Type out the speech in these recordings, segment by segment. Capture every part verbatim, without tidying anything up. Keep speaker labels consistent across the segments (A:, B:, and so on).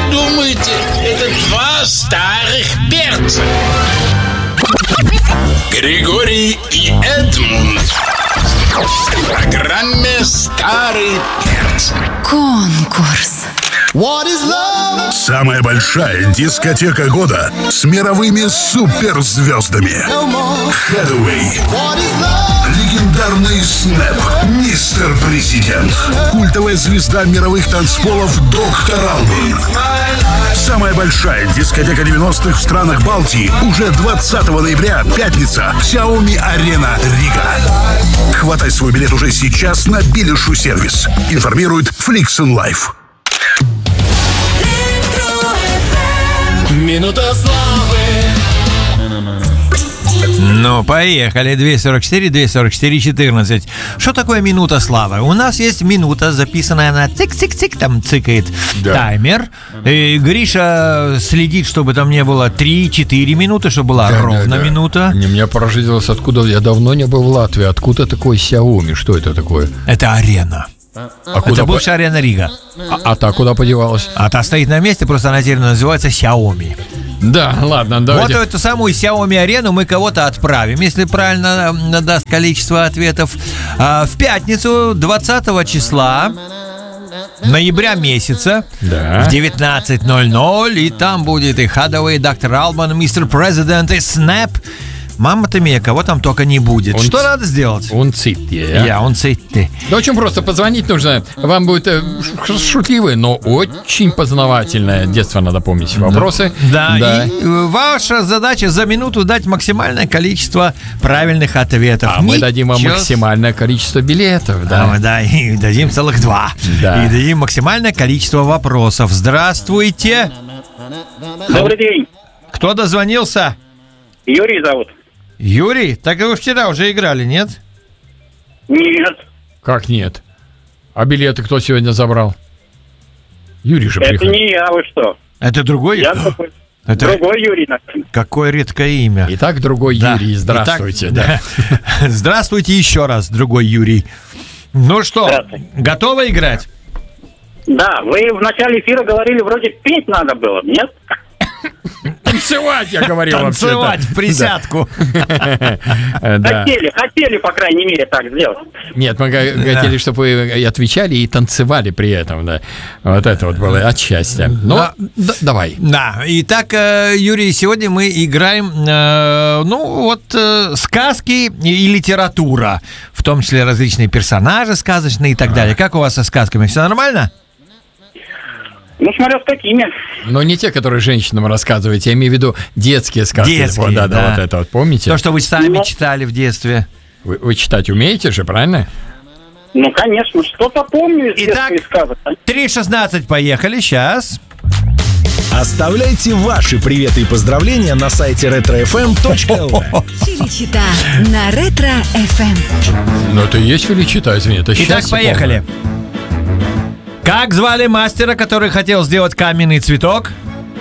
A: думаете, это два старых перца? Григорий и Эдмунд в программе «Старый перц».
B: Конкурс.
C: Самая большая дискотека года с мировыми суперзвездами. Hathaway. Легендарный Снэп. Мистер Президент. Культовая звезда мировых танцполов Доктор Албан. Самая большая дискотека девяностых в странах Балтии уже двадцатого ноября, пятница, Xiaomi Arena Рига. Хватай свой билет уже сейчас на Билишу сервис. Информирует Flixen Life.
D: Минута славы.
E: Ну, поехали. двести сорок четыре, двести сорок четыре, четырнадцать. Что такое минута славы? У нас есть минута, записанная на цик-цик-цик, там цикает да. таймер. И Гриша следит, чтобы там не было три-четыре минуты, чтобы была да, ровно да, да. минута.
F: Не, меня поразилось, откуда... Я давно не был в Латвии. Откуда такой Xiaomi? Что это такое?
E: Это арена.
F: А
E: это бывшая по... арена Рига.
F: А, а та куда подевалась?
E: А та стоит на месте, просто она теперь называется Xiaomi.
F: Да, ладно, давайте.
E: Вот эту самую Xiaomi арену мы кого-то отправим, если правильно даст количество ответов. А, в пятницу двадцатого числа ноября месяца да. в девятнадцать ноль ноль, и там будет и Hathaway, Доктор Албан, мистер Президент и Снэп. Мама-то мия, кого там только не будет. Он Что ц... надо сделать?
F: Он цитти.
E: Я, он цитти.
F: Да очень просто, позвонить нужно. Вам будет э, шутливые, но очень познавательное. Детство надо помнить. Вопросы.
E: Да, да. И ваша задача за минуту дать максимальное количество правильных ответов.
F: А Ничего... мы дадим вам максимальное количество билетов. Да,
E: а, да и дадим целых два. Да. И дадим максимальное количество вопросов. Здравствуйте.
G: Добрый день.
E: Кто дозвонился?
G: Юрий зовут.
E: Юрий? Так вы вчера уже играли, нет?
G: Нет.
F: Как нет? А билеты кто сегодня забрал? Юрий же приехал.
G: Это не я, вы что?
E: Это другой?
G: Я такой. Это... Другой Юрий, наверное.
E: Какое редкое имя.
F: Итак, другой да. Юрий, здравствуйте.
E: Итак, да. Да. Здравствуйте еще раз, другой Юрий. Ну что, готовы играть?
G: Да, вы в начале эфира говорили, вроде петь надо было, нет?
F: Танцевать, я говорил.
E: Танцевать в присядку.
G: Хотели, хотели, по крайней мере, так сделать.
F: Нет, мы хотели, чтобы вы отвечали и танцевали при этом, да. Вот это вот было от счастья. Ну, давай.
E: Да, итак, Юрий, сегодня мы играем, ну, вот, сказки и литература, в том числе различные персонажи сказочные и так далее. Как у вас со сказками? Все нормально?
G: Ну, смотря с какими.
F: Но не те, которые женщинам рассказываете. Я имею в виду детские сказки.
E: Детские,
F: вот, да,
E: да.
F: да, вот это вот, помните?
E: То, что вы сами
G: ну,
E: читали в детстве.
F: Вы, вы читать умеете же, правильно?
G: Ну, конечно, что-то помню из
E: Итак,
G: детских сказок.
E: три шестнадцать, поехали, сейчас.
H: Оставляйте ваши приветы и поздравления на сайте ретро эф эм точка эл ви.
B: Феличита на Ретро эф эм.
F: Ну, это и есть Феличита, извини. Это
E: Итак, поехали. Помню. Как звали мастера, который хотел сделать каменный цветок?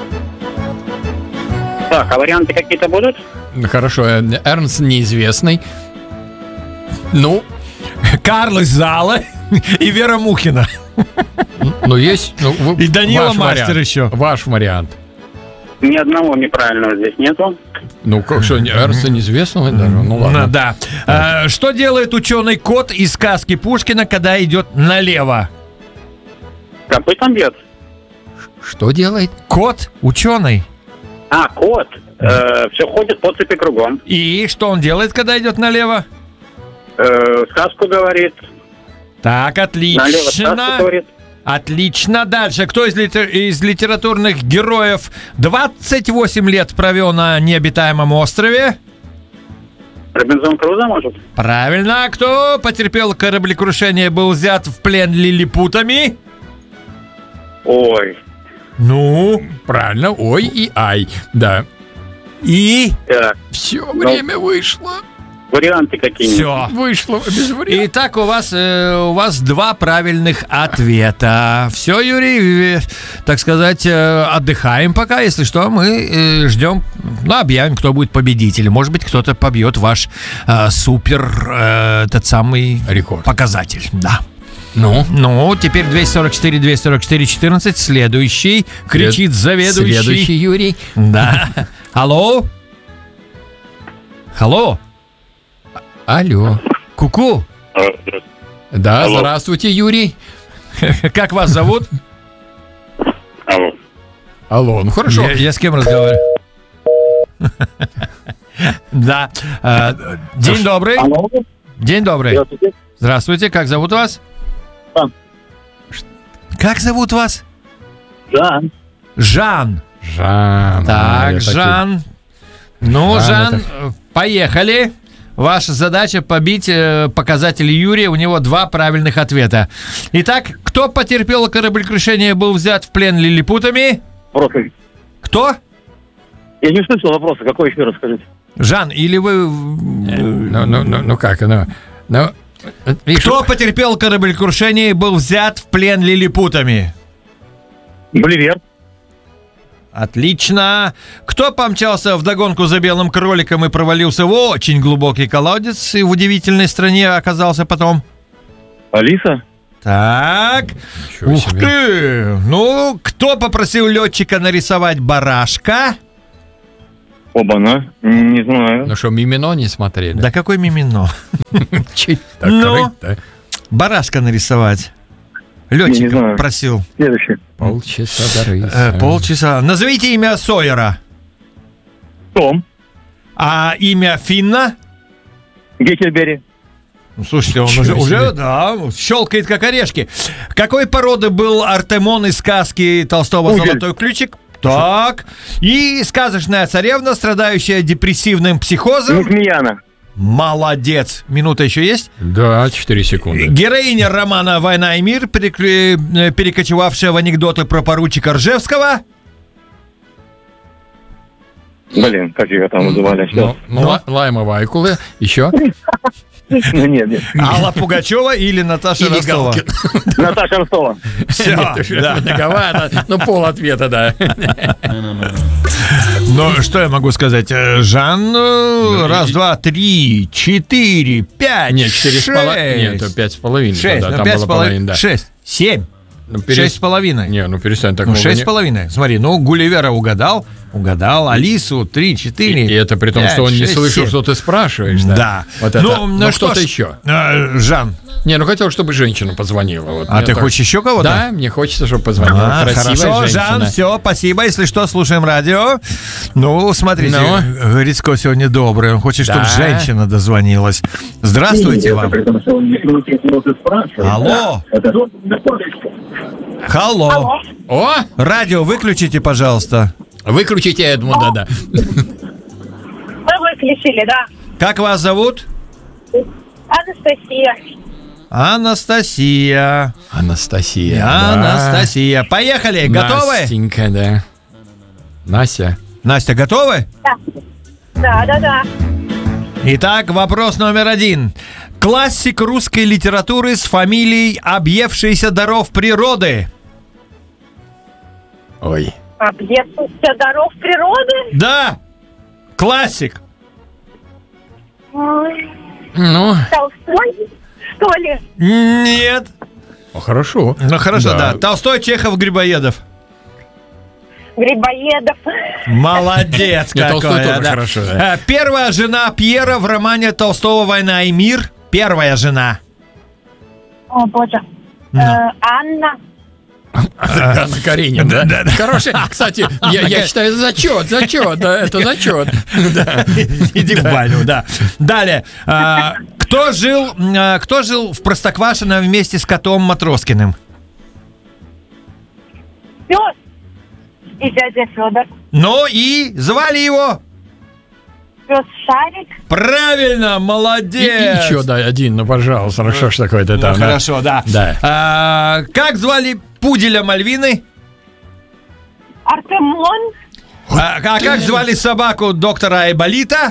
G: Так, а варианты какие-то будут?
F: Хорошо, Эрнст неизвестный. Ну?
E: Карл из зала и Вера Мухина.
F: Ну, есть. Ну, вы,
E: и Данила Мастер
F: вариант,
E: еще.
F: Ваш вариант.
G: Ни одного неправильного здесь нету.
F: Ну, как что, Эрнста неизвестного даже? Ну, ладно.
E: Ну, да. А, что делает ученый кот из сказки Пушкина, когда идет налево?
G: Копытом бьет.
F: Что делает?
E: Кот, ученый.
G: А, кот. Э, все ходит по цепи кругом.
E: И что он делает, когда идет налево?
G: Э, сказку говорит.
E: Так, отлично.
G: Налево сказку говорит.
E: Отлично. Дальше. Кто из, литер... из литературных героев двадцать восемь лет провел на необитаемом острове?
G: Робинзон Крузо, может?
E: Правильно. Кто потерпел кораблекрушение, был взят в плен лилипутами?
G: Ой.
E: Ну?
F: Правильно. Ой и ай. Да.
E: И?
G: Так.
F: Все, время ну, вышло.
G: Варианты какие-нибудь?
E: Все.
F: Вышло без вариантов.
E: Итак, у вас, э, у вас два правильных ответа. Все, Юрий, э, так сказать, э, отдыхаем пока. Если что, мы э, ждем, ну, объявим, кто будет победителем. Может быть, кто-то побьет ваш э, супер, э, тот самый
F: рекорд.
E: Показатель. Да.
F: Ну?
E: Ну, теперь двести сорок четыре двести сорок четыре четырнадцать. Следующий. Кричит заведующий.
F: Следующий Юрий.
E: Да. Алло? Алло?
F: Алло.
E: Ку-ку.
F: Да,
G: Алло.
F: здравствуйте, Юрий.
E: Как вас зовут?
G: Алло.
F: Алло, ну хорошо.
E: Я, я с кем разговариваю? Да. Э, День добрый.
G: Алло.
E: День добрый.
G: Здравствуйте.
E: Здравствуйте. Как зовут вас?
G: Жан.
E: Как зовут вас?
G: Жан.
E: Жан.
F: Жан.
E: Так,
F: я
E: Жан. Ну,
F: Жан,
E: Жан,
F: это-
E: э, поехали. Ваша задача побить э, показатель Юрия. У него два правильных ответа. Итак, кто потерпел кораблекрушение и был взят в плен лилипутами?
G: Вопросы.
E: Кто?
G: Я не услышал вопроса. Какой еще раз скажите?
E: Жан, или вы...
F: Ну, ну, ну, ну как, ну, ну, э, видишь,
E: Кто потерпел кораблекрушение и был взят в плен лилипутами?
G: Боливер.
E: Отлично. Кто помчался вдогонку за белым кроликом и провалился в очень глубокий колодец и в удивительной стране оказался потом?
G: Алиса.
E: Так.
F: Ничего
E: Ух
F: себе.
E: ты. Ну, кто попросил летчика нарисовать барашка?
G: Оба-на. Не знаю.
F: Ну что, Мимино не смотрели?
E: Да какой мимино?
F: Чуть так
E: Ну?
F: крыть-то.
E: Барашка нарисовать.
G: не
E: Летчик
G: знаю.
E: просил.
G: Следующий.
F: Полчаса до рыса.
E: Э, полчаса. Назовите имя Сойера.
G: Том.
E: А имя Финна?
G: Геккельбери.
E: Ну, слушайте, он
F: Ничего
E: уже,
F: себе.
E: уже, да, щелкает как орешки. Какой породы был Артемон из сказки Толстого
G: Пудель.
E: «Золотой ключик»? Так. И сказочная царевна, страдающая депрессивным психозом.
G: Несмеяна.
E: Молодец. Минута еще есть?
F: Да, четыре секунды.
E: Героиня романа «Война и мир», перекле- э, перекочевавшая в анекдоты про поручика Ржевского.
G: Блин, как ее там называли?
F: Ну, ну, Ла- Лайма Вайкулы. Еще?
G: Ну, нет, нет.
E: Алла Пугачева или Наташа
F: Или
E: Ростова?
F: Галкин.
G: Наташа Ростова.
E: Все, да.
F: Многовато. Ну, пол ответа, да.
E: Ну, что я могу сказать? Э, Жан, э, раз, два, три, четыре, пять,
F: Нет, четыре с
E: шесть.
F: половиной. Нет, это пять с половиной.
E: Шесть,
F: Да,
E: ну
F: там
E: пять
F: было
E: с половиной,
F: половина, да.
E: шесть, семь,
F: Ну, перес-
E: шесть с половиной.
F: Не, ну перестань так
E: Ну,
F: много.
E: шесть
F: не-
E: с половиной. Смотри, ну, Гулливера угадал, угадал, Алису, три,
F: И,
E: четыре.
F: и это при том,
E: пять,
F: что он не
E: шесть,
F: слышал,
E: семь.
F: что ты спрашиваешь, да?
E: Да.
F: Вот это.
E: Ну, ну
F: Но
E: что
F: кто-то
E: ж,
F: еще.
E: э, Жан,
F: Не, ну хотел, чтобы женщина позвонила. Вот
E: а
F: мне
E: ты
F: так-
E: хочешь еще кого-то?
F: Да, мне хочется, чтобы позвонила.
E: А,
F: Красивая
E: хорошо,
F: женщина.
E: Жан, все, спасибо. Если что, слушаем радио. Ну, смотрите,
F: Ну?
E: Грицко сегодня добрый. Он хочет, чтобы
F: Да.
E: женщина дозвонилась. Здравствуйте вам. Алло. Алло.
F: О,
E: Радио выключите, пожалуйста.
F: выключите Эдмунда, да.
D: Мы выключили, да.
E: Как вас зовут?
D: Анастасия.
E: Анастасия.
F: Анастасия. да.
E: Анастасия. Поехали. Готовы?
F: Настенька, да. Настя.
E: Настя, готовы?
D: Да, да, да.
E: Итак, вопрос номер один. Классик русской литературы с фамилией «Объевшийся даров природы».
F: Ой.
D: Объектився даров природы.
E: Да, классик.
D: Ой,
F: Ну,
D: Толстой, что ли?
E: Нет.
F: о, хорошо.
E: Ну хорошо, да.
F: Да.
E: Толстой, Чехов, Грибоедов.
D: Грибоедов.
E: Молодец
F: Нет,
E: какой.
F: Толстой тоже
E: да.
F: хорошо, да.
E: Э, Первая жена Пьера в романе Толстого «Война и мир». Первая жена.
D: О, боже.
E: Ну.
D: Э, Анна.
F: Анна Каренина, да? Хороший. Кстати, я, я считаю, зачет, зачет, да, это зачет. Да.
E: Иди в баню, да. Далее. А, Кто жил, а, кто жил в Простоквашино вместе с котом Матроскиным?
D: Пес. И дядя Федор.
E: Ну и звали его?
D: Пес Шарик.
E: Правильно,
F: И,
E: молодец.
F: еще, да, один, ну, пожалуйста, хорошо, что такое-то
E: Ну,
F: там. да?
E: хорошо, да.
F: Да.
E: А, как звали пуделя Мальвины?
D: Артемон.
E: А, а как звали собаку доктора Айболита?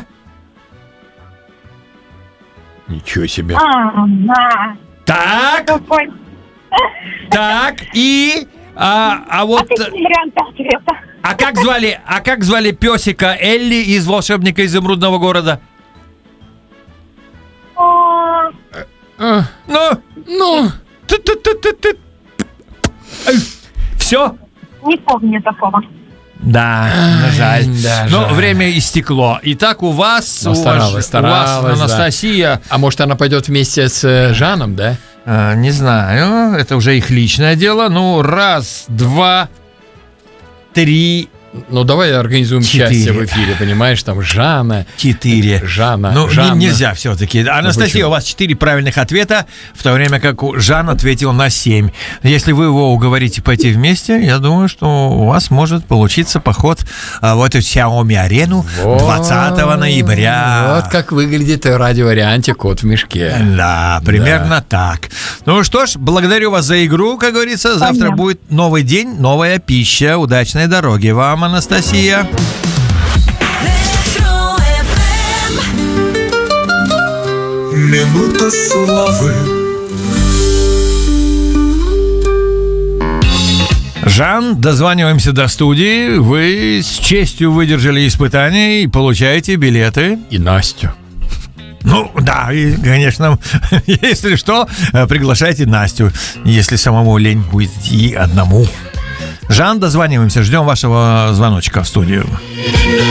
F: Ничего себе.
D: А, да.
E: Так,
D: Какой?
E: так, и... А, а вот...
D: Отличный вариант ответа.
E: А как звали, а как звали песика Элли из «Волшебника изумрудного города»?
D: О,
F: А,
E: Ну,
F: ну,
E: Все?
D: Не помню такого.
E: Да, на жаль.
F: Да,
E: Но
F: жаль.
E: время истекло. Итак, у вас,
F: Но
E: у
F: старалась,
E: вас,
F: старалась,
E: у вас
F: да.
E: Анастасия,
F: А может, она пойдет вместе с э, Жаном, да?
E: э, не знаю, это уже их личное дело. Ну, раз, два, три,
F: Ну, давай организуем
E: Четыре.
F: счастье в эфире, понимаешь? Там Жанна,
E: четыре.
F: Жанна,
E: Ну, не-
F: Жанна.
E: нельзя все-таки. Анастасия,
F: почему?
E: у вас четыре правильных ответа, в то время как у Жан ответил на семь. Если вы его уговорите пойти вместе, я думаю, что у вас может получиться поход а, в эту Xiaomi-арену
F: Вот.
E: двадцатого ноября.
F: Вот как выглядит в радиоварианте «Кот в мешке».
E: Да, примерно так. Ну что ж, благодарю вас за игру, как говорится. Завтра
D: Понятно.
E: будет новый день, новая пища. Удачной дороги вам, Анастасия.
C: Минута славы.
E: Жан, дозваниваемся до студии. Вы с честью выдержали испытание и получаете билеты.
F: И Настю.
E: Ну, да, и, конечно, если что, приглашайте Настю, если самому лень будет и одному. Жан, дозваниваемся, ждем вашего звоночка в студию.